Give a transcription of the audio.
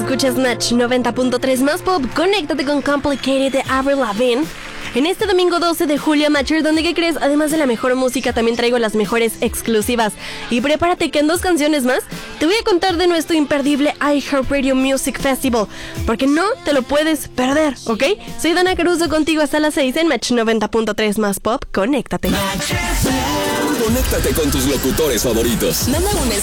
escuchas Match 90.3 más pop. Conéctate con Complicated de Avril Lavigne. En este domingo 12 de julio, Matcher, donde, ¿qué crees? Además de la mejor música, también traigo las mejores exclusivas. Y prepárate que en 2 canciones más te voy a contar de nuestro imperdible iHeartRadio Music Festival, porque no te lo puedes perder, ¿ok? Soy Dana Caruso, contigo hasta las 6 en Match 90.3 más pop. Conéctate. Conéctate con tus locutores favoritos. Manda un